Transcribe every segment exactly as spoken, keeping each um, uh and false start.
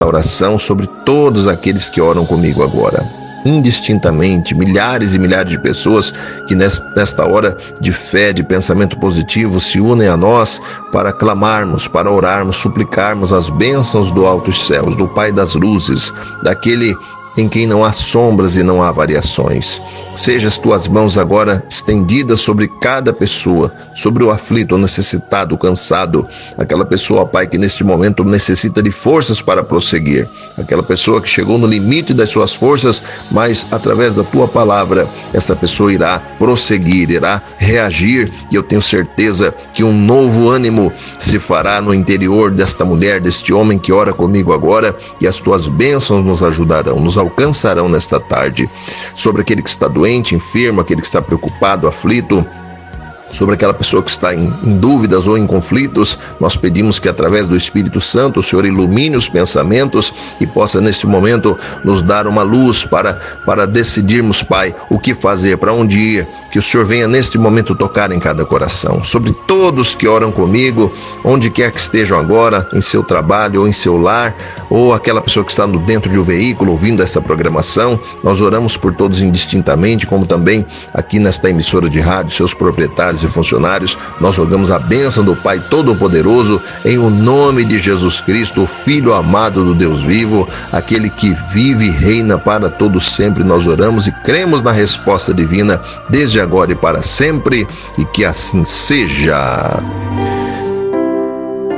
oração sobre todos aqueles que oram comigo agora. Indistintamente, milhares e milhares de pessoas que nesta hora de fé, de pensamento positivo, se unem a nós para clamarmos, para orarmos, suplicarmos as bênçãos do alto dos céus, do Pai das luzes, daquele em quem não há sombras e não há variações. Seja as tuas mãos agora estendidas sobre cada pessoa, sobre o aflito, o necessitado, o cansado, aquela pessoa, ó Pai, que neste momento necessita de forças para prosseguir, aquela pessoa que chegou no limite das suas forças, mas através da tua palavra, esta pessoa irá prosseguir, irá reagir, e eu tenho certeza que um novo ânimo se fará no interior desta mulher, deste homem que ora comigo agora, e as tuas bênçãos nos ajudarão, nos alcançarão nesta tarde. Sobre aquele que está doente, enfermo, aquele que está preocupado, aflito, sobre aquela pessoa que está em, em dúvidas ou em conflitos, nós pedimos que através do Espírito Santo o Senhor ilumine os pensamentos e possa neste momento nos dar uma luz para, para decidirmos, Pai, o que fazer, para onde ir, que o Senhor venha neste momento tocar em cada coração, sobre todos que oram comigo, onde quer que estejam agora, em seu trabalho ou em seu lar, ou aquela pessoa que está dentro de um veículo ouvindo esta programação. Nós oramos por todos indistintamente, como também aqui nesta emissora de rádio, seus proprietários e funcionários. Nós rogamos a bênção do Pai Todo-Poderoso, em o nome de Jesus Cristo, o Filho amado do Deus vivo, aquele que vive e reina para todos sempre. Nós oramos e cremos na resposta divina, desde agora e para sempre, e que assim seja.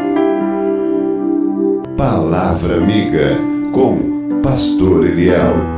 Palavra Amiga, com Pastor Eliel.